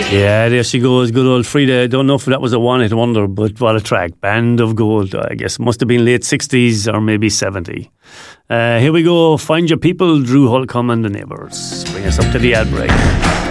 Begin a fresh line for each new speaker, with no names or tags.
Yeah, there she goes, good old Frida. I don't know if that was a one-hit wonder, but what a track. Band of Gold, I guess. Must have been late 60s or maybe 70. Here we go. Find Your People, Drew Holcomb and the Neighbours. Bring us up to the ad break.